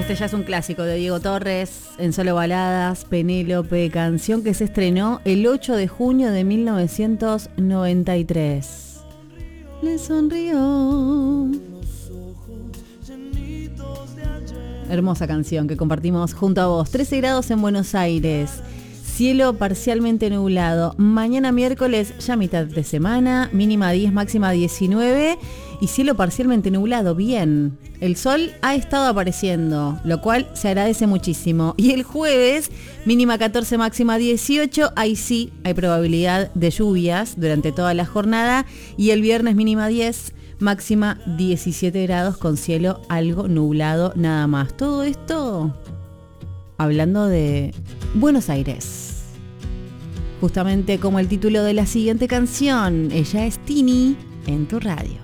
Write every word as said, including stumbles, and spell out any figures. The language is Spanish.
Este ya es un clásico de Diego Torres, en Solo Baladas, Penélope, canción que se estrenó el ocho de junio de mil novecientos noventa y tres. Le sonrió. Hermosa canción que compartimos junto a vos. trece grados en Buenos Aires. Cielo parcialmente nublado. Mañana miércoles, ya mitad de semana, mínima diez, máxima diecinueve y cielo parcialmente nublado. Bien, el sol ha estado apareciendo, lo cual se agradece muchísimo. Y el jueves, mínima catorce, máxima dieciocho. Ahí sí hay probabilidad de lluvias durante toda la jornada. Y el viernes, mínima diez, máxima diecisiete grados con cielo algo nublado nada más. Todo esto hablando de Buenos Aires. Justamente como el título de la siguiente canción. Ella es Tini en tu radio.